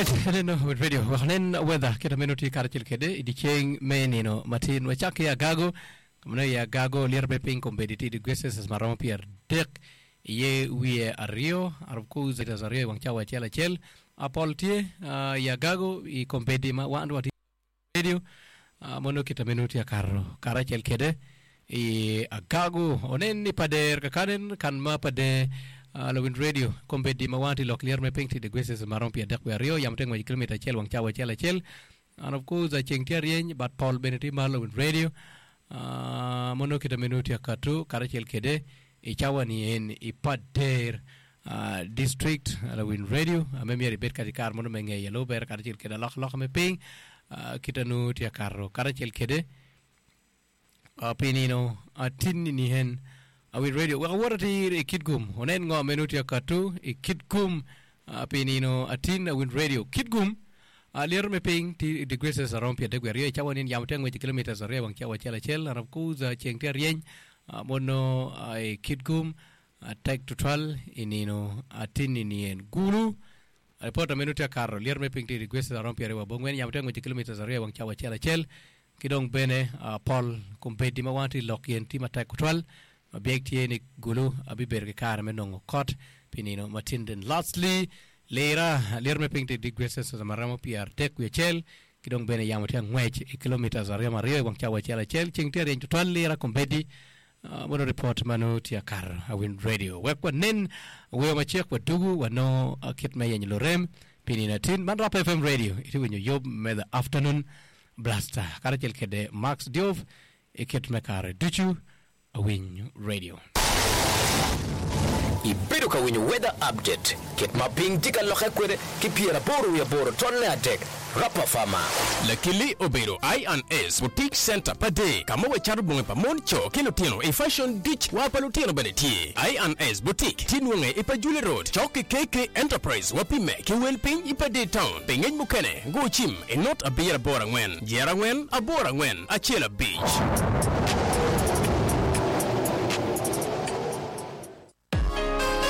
Hello radio wanen weather kita menuti karachil kede idicheng menino matin wachake ya gago kamna ya gago lierbe ping competitive di gweses marama pier dek ye wie ario arku zeta zario wangchawa chela chel apoltie ya gago I competi ma wandu wati radio mono kita menuti ya karachil kede I agago onen ni pader kakanen kan ma pade Lowin radio competi mawanti lo clear me pengti de gweses maron pia dak rio yam teng ma kilometer chel wang chawa chela chel and of course I cheng tierien but Paul Beneti Lowin radio mono kita minuti akatu karachel kede I chawa ni en I pader district Lowin radio amemi ri bet katikar mono menge yellow ber karachel kede lok me ping kita nu tia karo karachel kede pinino tinni ni hen Awin radio wawarati Kitgum onen ngo menuti akatu Kitgum pinino atin awin radio Kitgum alier me ping ti de gweses around pia de gwerio chawanin yamteng we kilometers are wang chawa chela chel arab kuza chengter yen mono ai Kitgum take to twal inino atin inien gulu report menuti akaro lier me ping ti de gweses around pia wa bongwen yamteng we kilometers are wang chawa chela chel kidong bene Paul competi mawanti lokien ti take to twal Objektie ni gulu abi berge karme nongo kot pinino matinden lastly lera lerme pingte digweses maramo piar tek wechel kidong bene yamotia ngwech kilometers ariama rio wang chawa chela chel chingter en total lera kompeti mono report manu tia kar awin radio wekwa nen we ma chek dugu wano kit mayen lorem pinina tin man rap FM radio itu winyo yob me the afternoon blaster karachel kede Max Diov ikit mekare duchu Awin radio Ibero ka winyo weather update ket mapping tika lokhe kwere ki piera boru ya boro tonne atek rapa fama Lakili Obero I&S Boutique Center pade kama we charu bunge pa moncho kino tino e fashion ditch wapa lutino beneti I&S Boutique tinwenge ipa Julie Road choki KK Enterprise wapime kiwen ping ipa de town pengen mukene go chim e not a beer bora ngwen jera ngwen a bora ngwen a chela beach